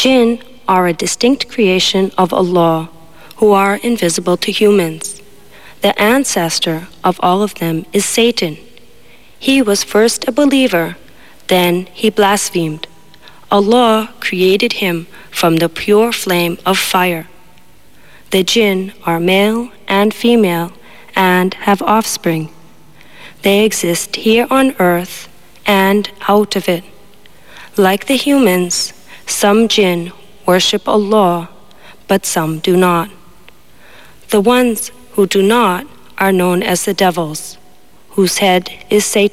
Jinn are a distinct creation of Allah, who are invisible to humans. The ancestor of all of them is Satan. He was first a believer, then he blasphemed. Allah created him from the pure flame of fire. The jinn are male and female and have offspring. They exist here on earth and out of it. Like the humans, some jinn worship Allah, but some do not. The ones who do not are known as the devils, whose head is Satan.